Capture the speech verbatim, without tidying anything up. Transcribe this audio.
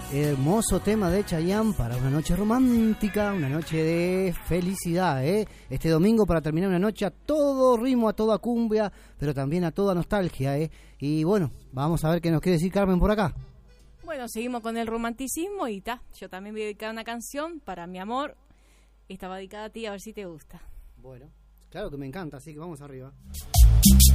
Hermoso tema de Chayanne para una noche romántica, una noche de felicidad, ¿eh? Este domingo para terminar una noche a todo ritmo, a toda cumbia, pero también a toda nostalgia, ¿eh? Y bueno, vamos a ver qué nos quiere decir Carmen por acá. Bueno, seguimos con el romanticismo y ta, yo también voy a dedicar una canción para mi amor. Esta va dedicada a ti, a ver si te gusta. Bueno, claro que me encanta, así que vamos arriba.